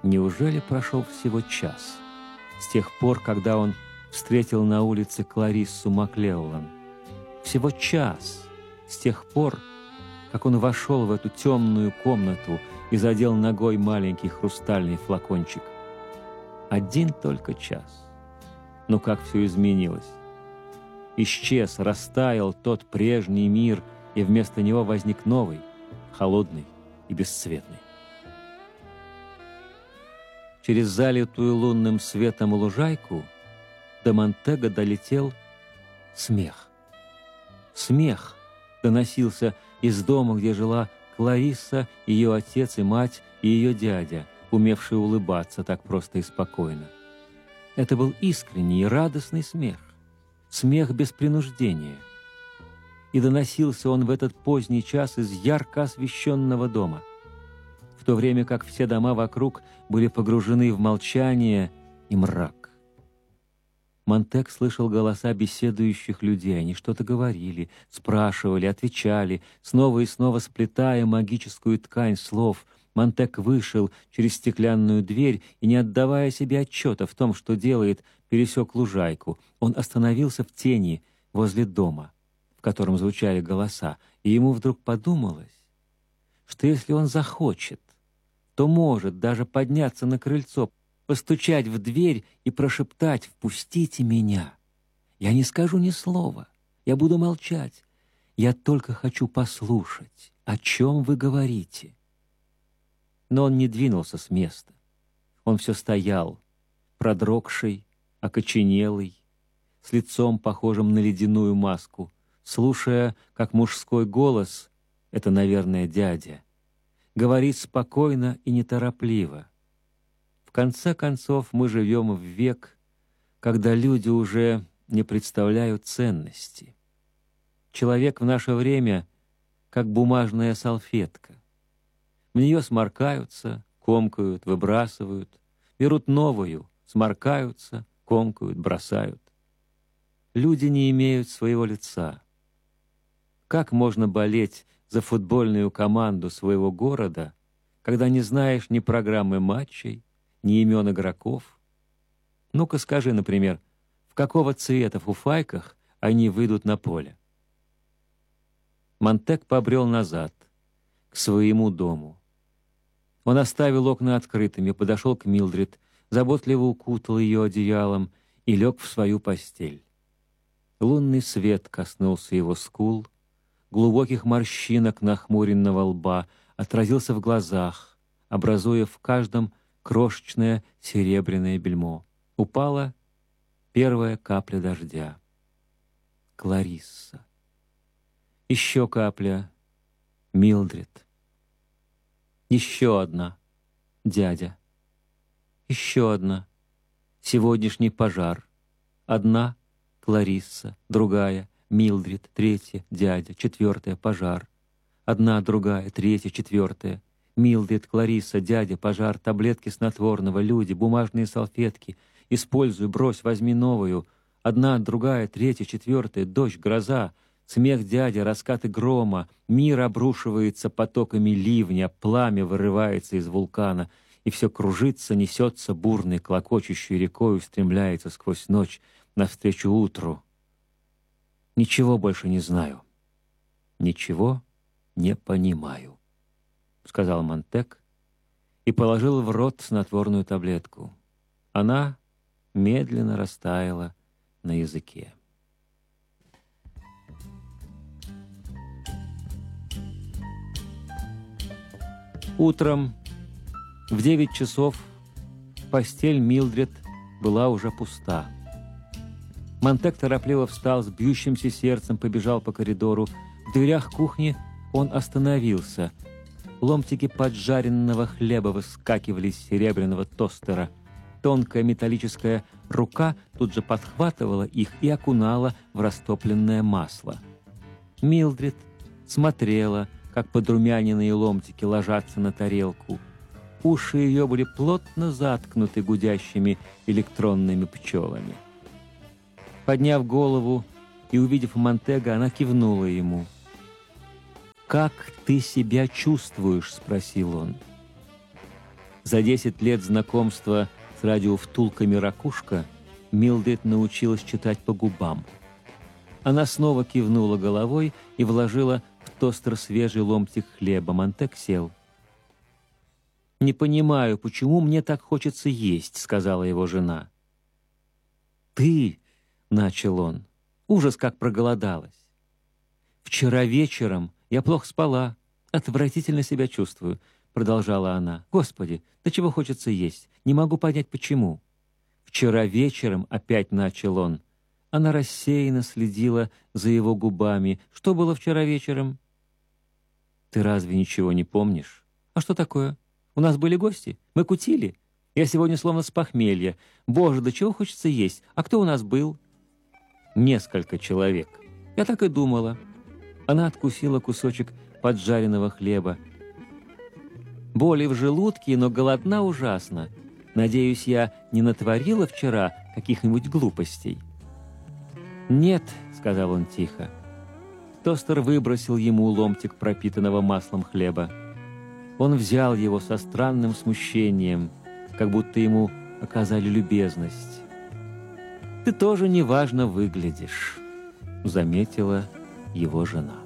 Неужели прошел всего час с тех пор, когда он встретил на улице Клариссу Маклеллан? Всего час с тех пор, как он вошел в эту темную комнату и задел ногой маленький хрустальный флакончик. Один только час. Но как все изменилось! Исчез, растаял тот прежний мир, и вместо него возник новый, холодный и бесцветный. Через залитую лунным светом лужайку до Монтего долетел смех. Смех доносился из дома, где жила Кларисса, ее отец и мать, и ее дядя, умевшие улыбаться так просто и спокойно. Это был искренний и радостный смех, смех без принуждения. И доносился он в этот поздний час из ярко освещенного дома, в то время как все дома вокруг были погружены в молчание и мрак. Монтег слышал голоса беседующих людей. Они что-то говорили, спрашивали, отвечали, снова и снова сплетая магическую ткань слов. Монтег вышел через стеклянную дверь и, не отдавая себе отчета в том, что делает, пересек лужайку. Он остановился в тени возле дома, в котором звучали голоса, и ему вдруг подумалось, что если он захочет, то может даже подняться на крыльцо, постучать в дверь и прошептать: «Впустите меня! Я не скажу ни слова, я буду молчать. Я только хочу послушать, о чем вы говорите». Но он не двинулся с места. Он все стоял, продрогший, окоченелый, с лицом, похожим на ледяную маску, слушая, как мужской голос, это, наверное, дядя, говорит спокойно и неторопливо. В конце концов, мы живем в век, когда люди уже не представляют ценности. Человек в наше время как бумажная салфетка. В нее сморкаются, комкают, выбрасывают, берут новую, сморкаются, комкают, бросают. Люди не имеют своего лица. Как можно болеть за футбольную команду своего города, когда не знаешь ни программы матчей, ни имен игроков? Ну-ка скажи, например, в какого цвета в фуфайках они выйдут на поле? Монтег побрел назад, к своему дому. Он оставил окна открытыми, подошел к Милдред, заботливо укутал ее одеялом и лег в свою постель. Лунный свет коснулся его скул, глубоких морщинок нахмуренного лба, отразился в глазах, образуя в каждом крошечное серебряное бельмо. Упала первая капля дождя. Кларисса. Еще капля. Милдред. Еще одна. Дядя. Еще одна. Сегодняшний пожар. Одна. Кларисса. Другая. Милдред. Третья. Дядя. Четвертая. Пожар. Одна, другая, третья, четвертая. Милдред, Кларисса, дядя, пожар, таблетки снотворного, люди, бумажные салфетки. Используй, брось, возьми новую. Одна, другая, третья, четвертая, дождь, гроза, смех дяди, раскаты грома. Мир обрушивается потоками ливня, пламя вырывается из вулкана, и все кружится, несется бурной, клокочущей рекой, устремляется сквозь ночь навстречу утру. Ничего больше не знаю. Ничего не понимаю, — сказал Монтег и положил в рот снотворную таблетку. Она медленно растаяла на языке. Утром в 9 часов постель Милдред была уже пуста. Монтег торопливо встал, с бьющимся сердцем побежал по коридору. В дверях кухни он остановился. Ломтики поджаренного хлеба выскакивали из серебряного тостера. Тонкая металлическая рука тут же подхватывала их и окунала в растопленное масло. Милдред смотрела, как подрумяненные ломтики ложатся на тарелку. Уши ее были плотно заткнуты гудящими электронными пчелами. Подняв голову и увидев Монтега, она кивнула ему. «Как ты себя чувствуешь?» — спросил он. За 10 лет знакомства с радиовтулками «Ракушка» Милдред научилась читать по губам. Она снова кивнула головой и вложила в тостер свежий ломтик хлеба. Монтег сел. «Не понимаю, почему мне так хочется есть», — сказала его жена. «Ты», — начал он, — ужас, как проголодалась. «Вчера вечером я плохо спала, отвратительно себя чувствую», — продолжала она. «Господи, до чего хочется есть? Не могу понять, почему». «Вчера вечером», — опять начал он. Она рассеянно следила за его губами. «Что было вчера вечером?» «Ты разве ничего не помнишь? А что такое? У нас были гости? Мы кутили? Я сегодня словно с похмелья. Боже, до чего хочется есть? А кто у нас был?» «Несколько человек. Я так и думала». Она откусила кусочек поджаренного хлеба. «Боли в желудке, но голодна ужасно. Надеюсь, я не натворила вчера каких-нибудь глупостей?» «Нет», — сказал он тихо. Тостер выбросил ему ломтик пропитанного маслом хлеба. Он взял его со странным смущением, как будто ему оказали любезность. «Ты тоже неважно выглядишь», — заметила его жена.